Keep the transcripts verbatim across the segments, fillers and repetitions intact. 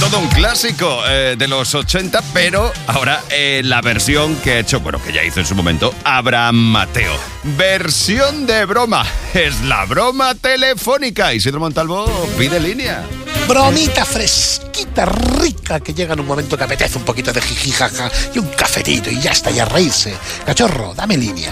todo un clásico eh, de los ochenta, pero ahora eh, la versión que ha hecho, bueno, que ya hizo en su momento, Abraham Mateo. Versión de broma. Es la broma telefónica. Isidro Montalvo pide línea. Bromita fresquita, rica, que llega en un momento que apetece un poquito de jijijaja y un cafetito y ya está, ya a reírse. Cachorro, dame línea.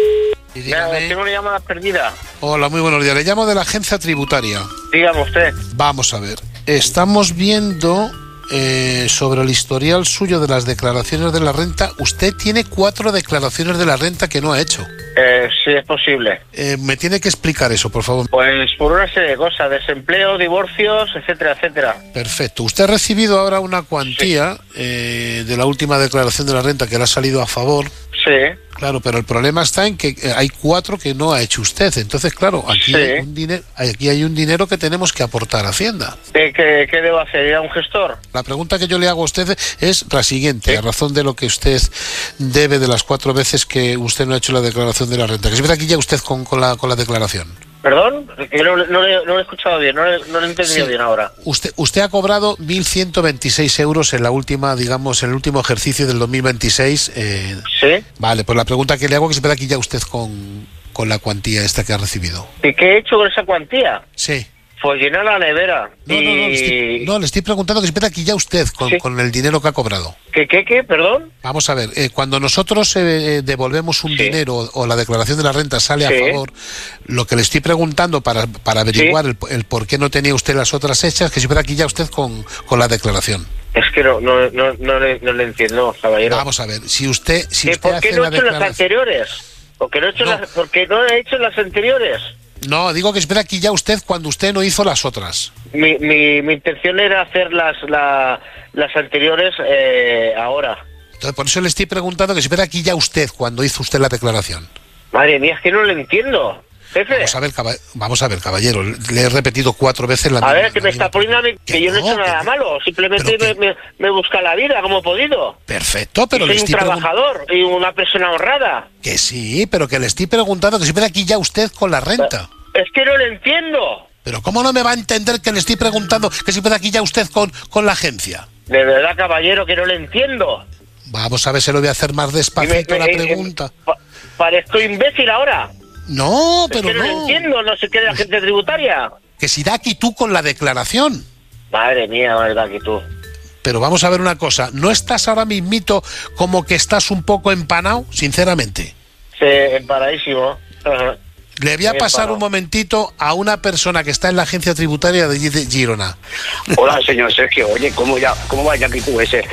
Y dígame. Tengo una llamada perdida. Hola, muy buenos días. Le llamo de la agencia tributaria. Dígame usted. Vamos a ver. Estamos viendo eh, sobre el historial suyo de las declaraciones de la renta. Usted tiene cuatro declaraciones de la renta que no ha hecho. Eh, sí, es posible. Eh, ¿Me tiene que explicar eso, por favor? Pues por una serie de cosas, desempleo, divorcios, etcétera, etcétera. Perfecto. Usted ha recibido ahora una cuantía sí. eh, de la última declaración de la renta que le ha salido a favor. Sí. Claro, pero el problema está en que hay cuatro que no ha hecho usted. Entonces, claro, aquí, sí. hay, un dinero, aquí hay un dinero que tenemos que aportar a Hacienda. ¿Qué, qué, qué debo hacer? ¿Ir a un gestor? La pregunta que yo le hago a usted es la siguiente, sí. a razón de lo que usted debe de las cuatro veces que usted no ha hecho la declaración de la renta. Que se ve aquí ya usted con, con, la, con la declaración. ¿Perdón? Que no, no, no, le, no lo he escuchado bien, no, le, no lo he entendido sí. bien ahora. Usted, usted ha cobrado mil ciento veintiséis euros en la última, digamos, en el último ejercicio del dos mil veintiséis. Eh, ¿Sí? Vale, pues la pregunta que le hago es que se ve aquí ya usted con, con la cuantía esta que ha recibido. ¿Y qué he hecho con esa cuantía? Sí. Pues llenar la nevera. No, y... no, no, le estoy, no, le estoy preguntando que se espera aquí ya usted con, ¿Sí? con el dinero que ha cobrado. ¿Qué, qué, qué? ¿Perdón? Vamos a ver, eh, cuando nosotros eh, devolvemos un sí. dinero o la declaración de la renta sale sí. a favor, lo que le estoy preguntando para, para averiguar sí. el, el por qué no tenía usted las otras hechas, que se espera aquí ya usted con, con la declaración. Es que no, no, no, no, le, no le entiendo, caballero. Vamos a ver, si usted... Si usted ¿Por qué hace no he la hecho declaración... las anteriores? ¿Por qué no he hecho, no. las, porque no he hecho las anteriores? No, digo que espera aquí ya usted cuando usted no hizo las otras. Mi, mi, mi intención era hacer las, la, las anteriores eh, ahora. Entonces, por eso le estoy preguntando que espera aquí ya usted cuando hizo usted la declaración. Madre mía, es que no lo entiendo. Jefe. Vamos a ver, caba... Vamos a ver, caballero, le he repetido cuatro veces la a misma... A ver, que me misma... está poniendo a mí que, que yo no he hecho nada que... malo, simplemente me, me, me busca la vida como he podido. Perfecto, pero y le soy estoy un trabajador pregun... y una persona honrada. Que sí, pero que le estoy preguntando que espera aquí ya usted con la renta. Es que no lo entiendo. Pero ¿cómo no me va a entender que le estoy preguntando que si puede aquí ya usted con, con la agencia? De verdad, caballero, que no lo entiendo. Vamos a ver si lo voy a hacer más despacito me, me, la pregunta. Eh, pa, ¿Parezco imbécil ahora? No, pero es que no. No lo entiendo, no sé qué de la gente tributaria. Que si da aquí tú con la declaración. Madre mía, verdad que tú. Pero vamos a ver una cosa, ¿no estás ahora mismito como que estás un poco empanado, sinceramente? Sí, empanadísimo. Ajá. Le voy a pasar un momentito a una persona que está en la agencia tributaria de Girona. Hola, señor Sergio. Oye, ¿cómo ya, cómo va ya que tú ese?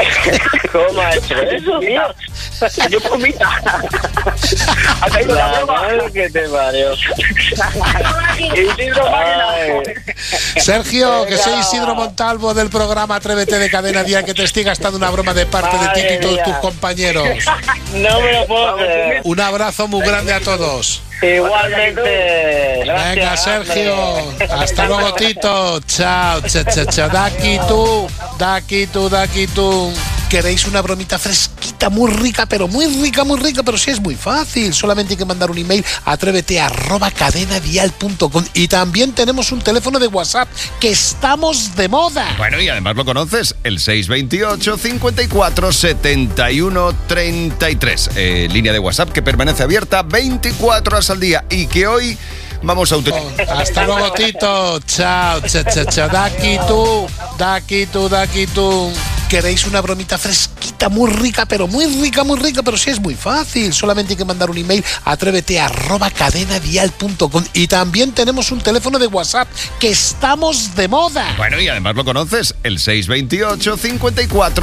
¿Cómo ha hecho eso, tío? Yo comita. ¿Ha caído la broma? Que te parió. Isidro Sergio, que soy Isidro Montalvo del programa Atrévete de Cadena Día, que te estoy gastando una broma de parte de ti y todos tus compañeros. No me lo puedo creer. Un abrazo muy grande a todos. Igualmente. Gracias. Venga, Sergio. Hasta luego, Tito. Chao, cha, cha, cha. Da aquí tú, da aquí tú, da aquí tú. ¿Queréis una bromita fresquita, muy rica, pero muy rica, muy rica? Pero sí es muy fácil. Solamente hay que mandar un email a atrévete arroba cadenadial punto com. Y también tenemos un teléfono de WhatsApp, que estamos de moda. Bueno, y además lo conoces, el seis veintiocho, cincuenta y cuatro, setenta y uno, treinta y tres. Eh, línea de WhatsApp que permanece abierta veinticuatro horas al día y que hoy vamos a utilizar. Oh, hasta luego, Tito. Chao, cha, cha, cha. Da aquí tú, da aquí tú, da aquí tú. ¿Queréis una bromita fresquita, muy rica, pero muy rica, muy rica? Pero sí es muy fácil. Solamente hay que mandar un email a atrévete arroba cadenadial punto com. Y también tenemos un teléfono de WhatsApp, que estamos de moda. Bueno, y además lo conoces, el seis veintiocho, cincuenta y cuatro